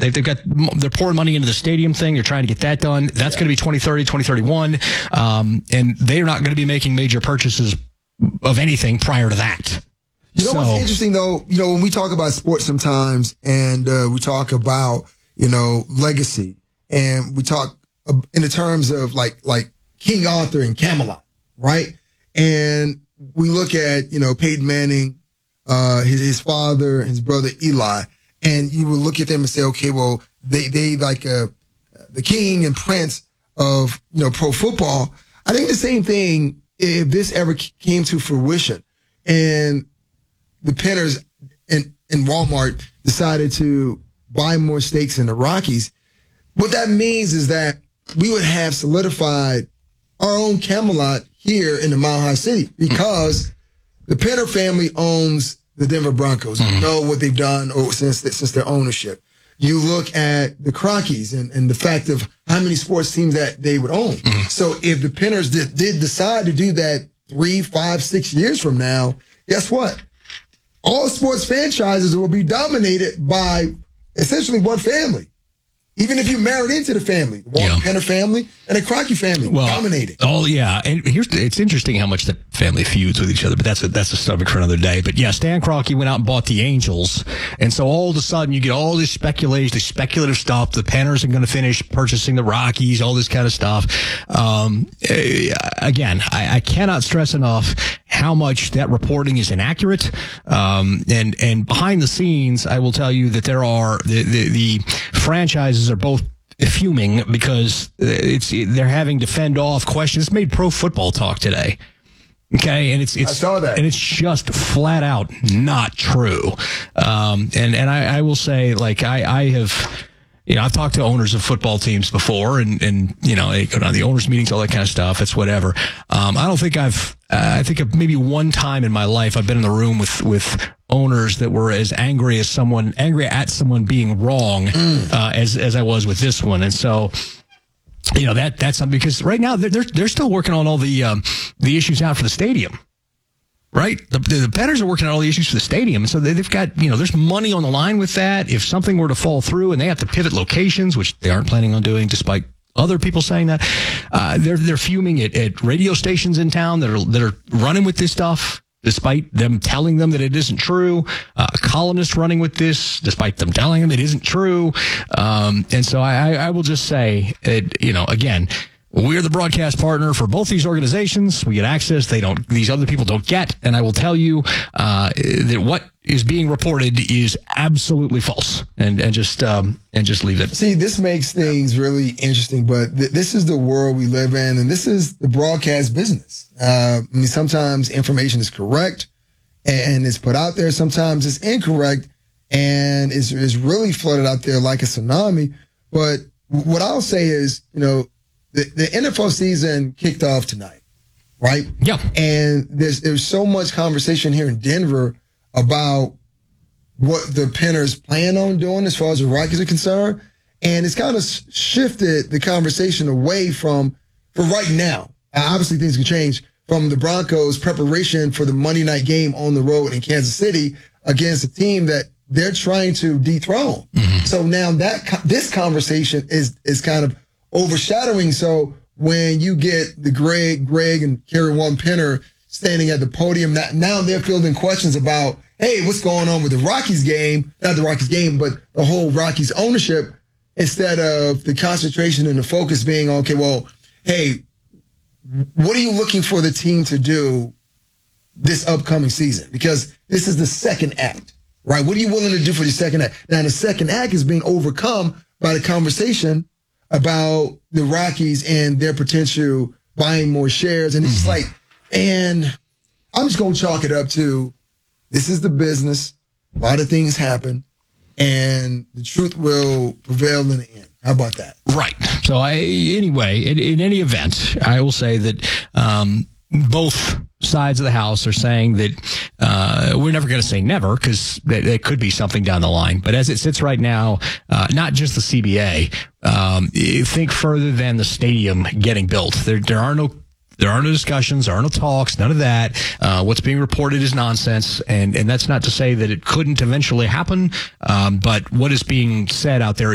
they're pouring money into the stadium thing. They're trying to get that done. That's going to be 2030, 2031. And they're not going to be making major purchases of anything prior to that. You know what's interesting, though? When we talk about sports sometimes and we talk about, legacy, and we talk in the terms of like King Arthur and Camelot, right? And we look at, Peyton Manning, his father, his brother Eli, and you will look at them and say, okay, well, they like the king and prince of, pro football. I think the same thing if this ever came to fruition and the Penners and Walmart decided to buy more stakes in the Rockies. What that means is that we would have solidified our own Camelot here in the Mile High City because the Penner family owns the Denver Broncos. You know what they've done since their ownership. You look at the Crockies and the fact of how many sports teams that they would own. So if the Penners did decide to do that 3, 5, 6 years from now, guess what? All sports franchises will be dominated by essentially one family. Even if you married into the family, the Walton Penner family and the Crockett family, dominated. Oh, yeah. And it's interesting how much the family feuds with each other, but that's a subject for another day. But yeah, Stan Kroenke went out and bought the Angels. And so all of a sudden you get all this speculation, this speculative stuff. The Penners are going to finish purchasing the Rockies, all this kind of stuff. Again, I cannot stress enough how much that reporting is inaccurate. And behind the scenes, I will tell you that there are the franchises are both fuming because they're having to fend off questions. It's made Pro Football Talk today. Okay, and I saw that, and it's just flat out not true. And I will say, like I have. I've talked to owners of football teams before and they go down to the owners meetings, all that kind of stuff. It's whatever. I don't think I think of maybe one time in my life I've been in the room with owners that were as angry at someone being wrong, as I was with this one. And so, that's something because right now they're still working on all the issues out for the stadium. Right? The Penners are working on all the issues for the stadium. So they've got, there's money on the line with that. If something were to fall through and they have to pivot locations, which they aren't planning on doing despite other people saying that, they're fuming at radio stations in town that are running with this stuff, despite them telling them that it isn't true. A columnist running with this, despite them telling them it isn't true. And so I will just say, again, we're the broadcast partner for both these organizations. We get access these other people don't get. And I will tell you that what is being reported is absolutely false. And just leave it. See, this makes things really interesting, but this is the world we live in, and this is the broadcast business. Sometimes information is correct and it's put out there. Sometimes it's incorrect and it's really flooded out there like a tsunami. But what I'll say is, the NFL season kicked off tonight, right? Yeah. And there's so much conversation here in Denver about what the Penners plan on doing as far as the Rockies are concerned. And it's kind of shifted the conversation away from, for right now, obviously things can change, from the Broncos' preparation for the Monday night game on the road in Kansas City against a team that they're trying to dethrone. So now this conversation is kind of overshadowing. So when you get the Greg and Kerry Walton Penner standing at the podium, now they're fielding questions about, hey, what's going on with the Rockies game? Not the Rockies game, but the whole Rockies ownership, instead of the concentration and the focus being, okay, well, hey, what are you looking for the team to do this upcoming season? Because this is the second act, right? What are you willing to do for the second act? Now, the second act is being overcome by the conversation about the Rockies and their potential buying more shares. And it's just like, and I'm just going to chalk it up to, this is the business. A lot of things happen and the truth will prevail in the end. How about that? Right. So anyway, in any event, I will say that, both sides of the house are saying that we're never going to say never because there could be something down the line. But as it sits right now, not just the CBA, think further than the stadium getting built. There are no discussions, there are no talks, none of that. What's being reported is nonsense, and that's not to say that it couldn't eventually happen. But what is being said out there